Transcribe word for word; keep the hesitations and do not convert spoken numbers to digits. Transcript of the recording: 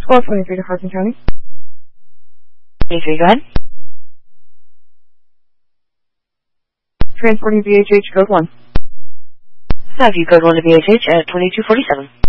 twelve twenty-three to Carson County. twenty-three, go ahead. Transporting V H H code one. Have you code one to V H H at twenty-two forty-seven.